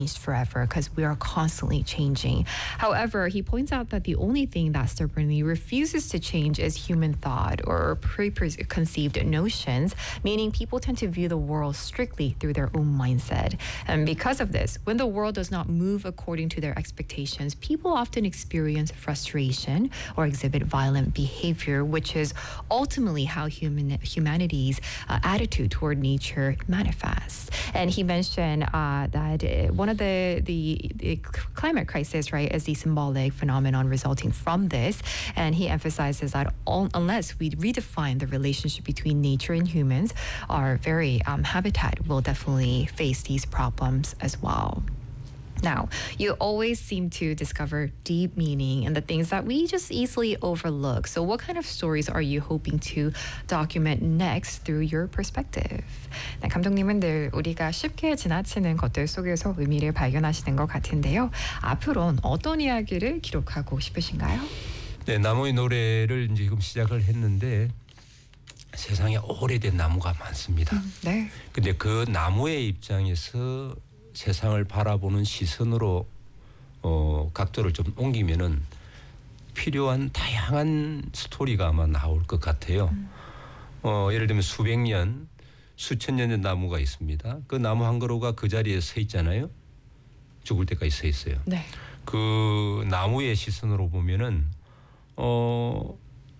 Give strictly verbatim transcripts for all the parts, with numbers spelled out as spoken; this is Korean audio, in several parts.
forever because we are constantly changing. However, he points out that the only thing that stubbornly refuses to change is human thought or preconceived notions, meaning people tend to view the world strictly through their own mindset. And because of this, when the world does not move according to their expectations, people often experience frustration or exhibit violent behavior, which is ultimately how human humanity's uh, attitude toward nature manifests. And he mentioned uh, that uh, one of the, the the climate crisis, right, is the symbolic phenomenon resulting from this. And he emphasizes that all, unless we redefine the relationship between nature and humans, our very um, habitat will definitely face these problems as well. Now, you always seem to discover deep meaning in the things that we just easily overlook. So what kind of stories are you hoping to document next through your perspective? 네, 감독님은 늘 우리가 쉽게 지나치는 것들 속에서 의미를 발견하시는 것 같은데요. 앞으로는 어떤 이야기를 기록하고 싶으신가요? 네, 나무의 노래를 이제 지금 시작을 했는데 세상에 오래된 나무가 많습니다. 음, 네. 근데 그 나무의 입장에서 세상을 바라보는 시선으로 어, 각도를 좀 옮기면은 필요한 다양한 스토리가 아마 나올 것 같아요. 음. 어, 예를 들면 수백 년, 수천 년 된 나무가 있습니다. 그 나무 한 그루가 그 자리에 서 있잖아요. 죽을 때까지 서 있어요. 네. 그 나무의 시선으로 보면은 어,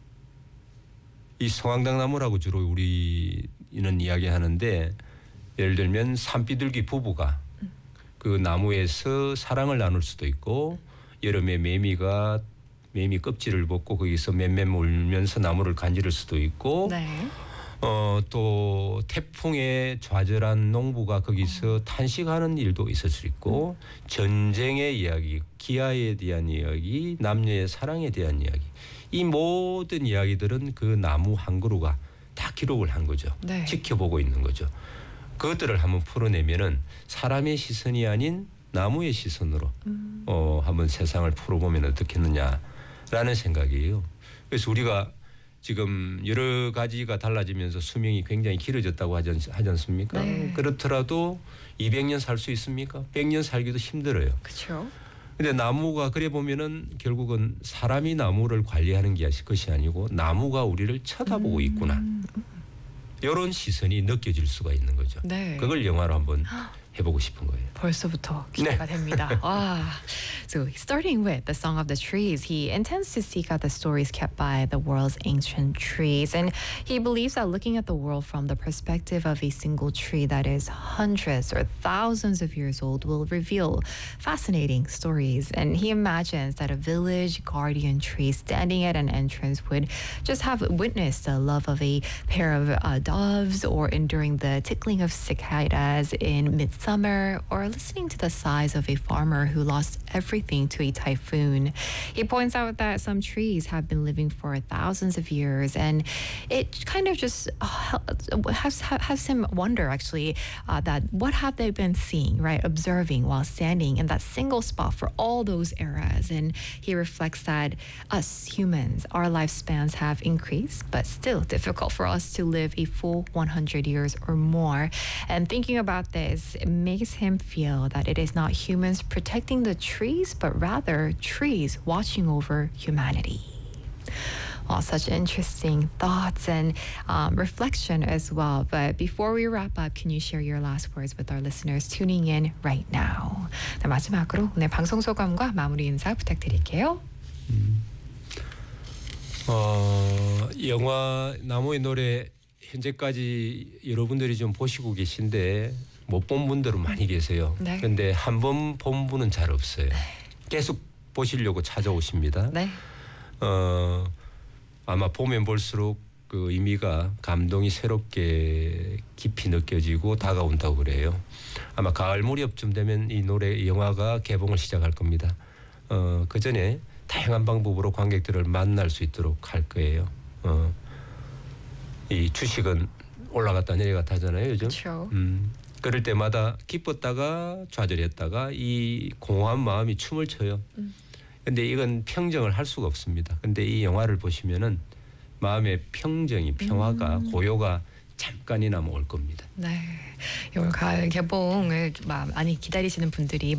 이 성황당 나무라고 주로 우리는 이야기하는데 예를 들면 산비둘기 부부가 그 나무에서 사랑을 나눌 수도 있고 여름에 매미가 매미 껍질을 벗고 거기서 맴맴 울면서 나무를 간지를 수도 있고 네. 어, 또 태풍에 좌절한 농부가 거기서 어. 탄식하는 일도 있을 수 있고 음. 전쟁의 이야기, 기아에 대한 이야기, 남녀의 사랑에 대한 이야기 이 모든 이야기들은 그 나무 한 그루가 다 기록을 한 거죠. 네. 지켜보고 있는 거죠. 그것들을 한번 풀어내면은 사람의 시선이 아닌 나무의 시선으로 음. 어, 한번 세상을 풀어보면 어떻겠느냐라는 생각이에요. 그래서 우리가 지금 여러 가지가 달라지면서 수명이 굉장히 길어졌다고 하지, 하지 않습니까? 네. 그렇더라도 이백 년 살 수 있습니까? 백 년 살기도 힘들어요. 그렇죠. 근데 나무가 그래 보면은 결국은 사람이 나무를 관리하는 것이 아니고 나무가 우리를 쳐다보고 음. 있구나. 이런 시선이 느껴질 수가 있는 거죠. 네. 그걸 영화로 한번 해보고 싶은 거예요. 벌써부터 기대가 네. 됩니다. 와. So starting with the Song of the Trees, he intends to seek out the stories kept by the world's ancient trees. And he believes that looking at the world from the perspective of a single tree that is hundreds or thousands of years old will reveal fascinating stories. And he imagines that a village guardian tree standing at an entrance would just have witnessed the love of a pair of uh, doves or enduring the tickling of cicadas in midsummer or listening to the sighs of a farmer who lost everything to a typhoon. He points out that some trees have been living for thousands of years, and it kind of just uh, has, has him wonder, actually, uh, that what have they been seeing, right, observing while standing in that single spot for all those eras. And he reflects that us humans, our lifespans have increased, but still difficult for us to live a full one hundred years or more. And thinking about this, it makes him feel that it is not humans protecting the trees, but rather trees watching over humanity. Well, such interesting thoughts and um, reflection as well. But before we wrap up, can you share your last words with our listeners tuning in right now? 네, 마지막으로 오늘 방송 소감과 마무리 인사 부탁드릴게요. 음, 어, 영화 나무의 노래 현재까지 여러분들이 좀 보시고 계신데 못 본 분들은 많이 계세요. 네. 그런데 한 번 본 분은 잘 없어요. 네. 계속 보시려고 찾아오십니다. 네. 어, 아마 보면 볼수록 그 의미가 감동이 새롭게 깊이 느껴지고 다가온다고 그래요. 아마 가을 무렵쯤 되면 이 노래 영화가 개봉을 시작할 겁니다. 어, 그 전에 다양한 방법으로 관객들을 만날 수 있도록 할 거예요. 어, 이 주식은 올라갔다 내려갔다 하잖아요, 요즘. 그렇죠. 음, 그럴 때마다 기뻤다가 좌절했다가 이 공허한 마음이 춤을 춰요. 음. 근데 이건 평정을 할 수가 없습니다. 근데 이 영화를 보시면은 마음의 평정이 평화가 음. 고요가 잠깐이나마 올 겁니다. 네, 올 가을 개봉을 많이 기다리시는 분들이